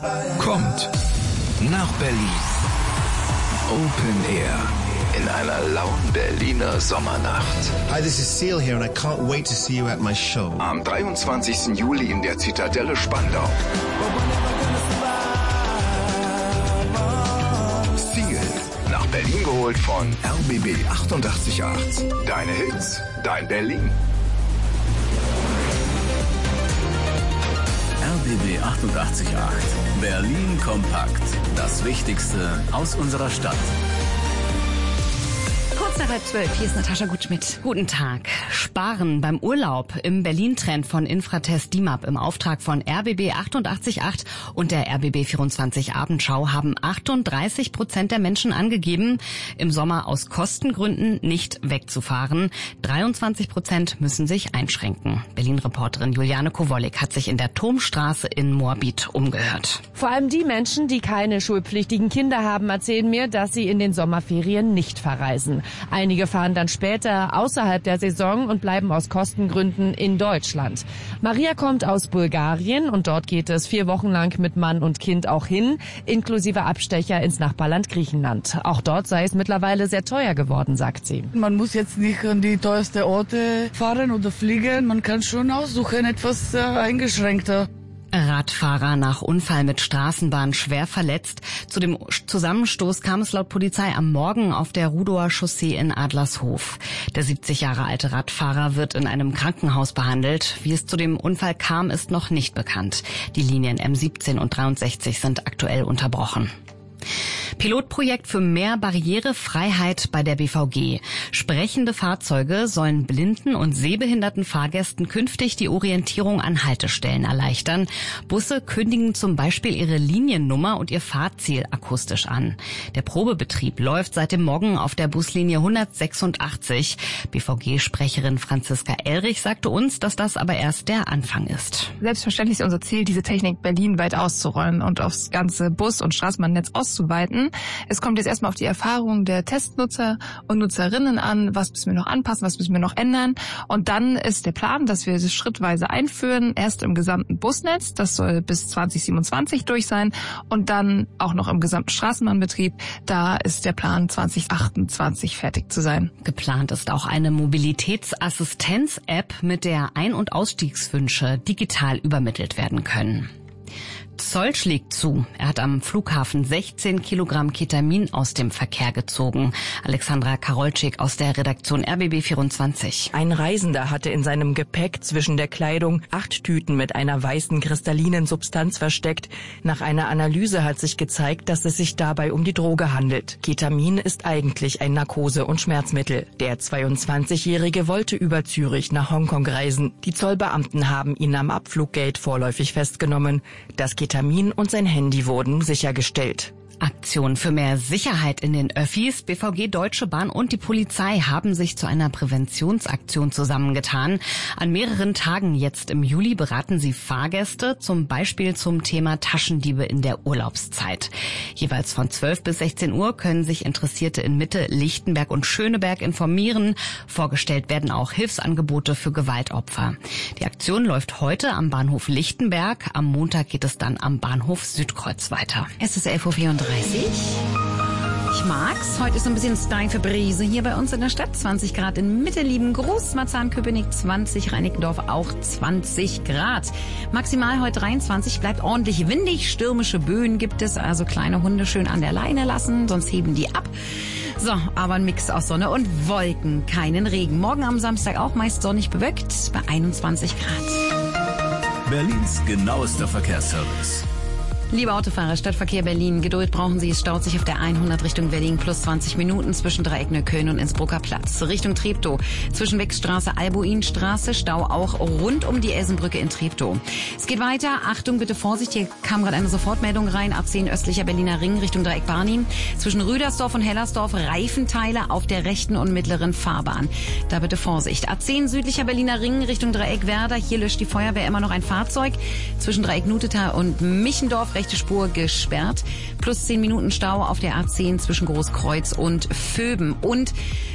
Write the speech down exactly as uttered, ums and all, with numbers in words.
Kommt nach Berlin. Open Air in einer lauen Berliner Sommernacht. Hi, this is Seal here and I can't wait to see you at my show. Am dreiundzwanzigsten Juli in der Zitadelle Spandau. Seal, nach Berlin geholt von R B B achtundachtzig Komma acht. Deine Hits, dein Berlin. R B B achtundachtzig Komma acht. Berlin kompakt. Das Wichtigste aus unserer Stadt. Kurz nach halb zwölf, hier ist Natascha Gutschmidt. Guten Tag. Sparen beim Urlaub im Berlin-Trend von Infratest D I M A P im Auftrag von R B B achtundachtzig Komma acht und der R B B vierundzwanzig Abendschau haben achtunddreißig Prozent der Menschen angegeben, im Sommer aus Kostengründen nicht wegzufahren. dreiundzwanzig Prozent müssen sich einschränken. Berlin-Reporterin Juliane Kowollik hat sich in der Turmstraße in Moabit umgehört. Vor allem die Menschen, die keine schulpflichtigen Kinder haben, erzählen mir, dass sie in den Sommerferien nicht verreisen. Einige fahren dann später außerhalb der Saison und bleiben aus Kostengründen in Deutschland. Maria kommt aus Bulgarien und dort geht es vier Wochen lang mit Mann und Kind auch hin, inklusive Abstecher ins Nachbarland Griechenland. Auch dort sei es mittlerweile sehr teuer geworden, sagt sie. Man muss jetzt nicht an die teuersten Orte fahren oder fliegen, man kann schon aussuchen, etwas äh, eingeschränkter. Radfahrer nach Unfall mit Straßenbahn schwer verletzt. Zu dem Zusammenstoß kam es laut Polizei am Morgen auf der Rudower Chaussee in Adlershof. Der siebzig Jahre alte Radfahrer wird in einem Krankenhaus behandelt. Wie es zu dem Unfall kam, ist noch nicht bekannt. Die Linien M siebzehn und dreiundsechzig sind aktuell unterbrochen. Pilotprojekt für mehr Barrierefreiheit bei der B V G. Sprechende Fahrzeuge sollen blinden und sehbehinderten Fahrgästen künftig die Orientierung an Haltestellen erleichtern. Busse kündigen zum Beispiel ihre Liniennummer und ihr Fahrziel akustisch an. Der Probebetrieb läuft seit dem Morgen auf der Buslinie hundertsechsundachtzig. B V G-Sprecherin Franziska Elrich sagte uns, dass das aber erst der Anfang ist. Selbstverständlich ist unser Ziel, diese Technik berlinweit auszurollen und aufs ganze Bus- und Straßenbahnnetz auszuweiten. Es kommt jetzt erstmal auf die Erfahrung der Testnutzer und Nutzerinnen an, was müssen wir noch anpassen, was müssen wir noch ändern. Und dann ist der Plan, dass wir es schrittweise einführen, erst im gesamten Busnetz, das soll bis zwanzig siebenundzwanzig durch sein, und dann auch noch im gesamten Straßenbahnbetrieb, da ist der Plan zwanzig achtundzwanzig fertig zu sein. Geplant ist auch eine Mobilitätsassistenz-App, mit der Ein- und Ausstiegswünsche digital übermittelt werden können. Zoll schlägt zu. Er hat am Flughafen sechzehn Kilogramm Ketamin aus dem Verkehr gezogen. Alexandra Karolczyk aus der Redaktion R B B vierundzwanzig. Ein Reisender hatte in seinem Gepäck zwischen der Kleidung acht Tüten mit einer weißen kristallinen Substanz versteckt. Nach einer Analyse hat sich gezeigt, dass es sich dabei um die Droge handelt. Ketamin ist eigentlich ein Narkose- und Schmerzmittel. Der zweiundzwanzigjährige wollte über Zürich nach Hongkong reisen. Die Zollbeamten haben ihn am Abfluggate vorläufig festgenommen. Das Ketamin und sein Handy wurden sichergestellt. Aktion für mehr Sicherheit in den Öffis. B V G, Deutsche Bahn und die Polizei haben sich zu einer Präventionsaktion zusammengetan. An mehreren Tagen jetzt im Juli beraten sie Fahrgäste, zum Beispiel zum Thema Taschendiebe in der Urlaubszeit. Jeweils von zwölf bis sechzehn Uhr können sich Interessierte in Mitte, Lichtenberg und Schöneberg informieren. Vorgestellt werden auch Hilfsangebote für Gewaltopfer. Die Aktion läuft heute am Bahnhof Lichtenberg. Am Montag geht es dann am Bahnhof Südkreuz weiter. Es ist elf Uhr vierunddreißig. Ich mag's. Heute ist so ein bisschen Style für Brise hier bei uns in der Stadt. zwanzig Grad in Mittellieben, Groß, Marzahn-Köpenick zwanzig, Reinickendorf auch zwanzig Grad. Maximal heute dreiundzwanzig, bleibt ordentlich windig. Stürmische Böen gibt es, also kleine Hunde schön an der Leine lassen, sonst heben die ab. So, aber ein Mix aus Sonne und Wolken, keinen Regen. Morgen am Samstag auch meist sonnig bewölkt bei einundzwanzig Grad. Berlins genauester Verkehrsservice. Liebe Autofahrer, Stadtverkehr Berlin, Geduld brauchen Sie. Es staut sich auf der hundert Richtung Berlin plus zwanzig Minuten zwischen Dreieck Neukölln und Innsbrucker Platz. Richtung Treptow, zwischen Wechstraße, Albuinstraße, Stau auch rund um die Elsenbrücke in Treptow. Es geht weiter. Achtung, bitte Vorsicht. Hier kam gerade eine Sofortmeldung rein. A zehn östlicher Berliner Ring Richtung Dreieck Barnim. Zwischen Rüdersdorf und Hellersdorf Reifenteile auf der rechten und mittleren Fahrbahn. Da bitte Vorsicht. A zehn südlicher Berliner Ring Richtung Dreieck Werder. Hier löscht die Feuerwehr immer noch ein Fahrzeug. Zwischen Dreieck Nutetal und Michendorf rechte Spur gesperrt. Plus zehn Minuten Stau auf der A zehn zwischen Großkreuz und Vöben. Und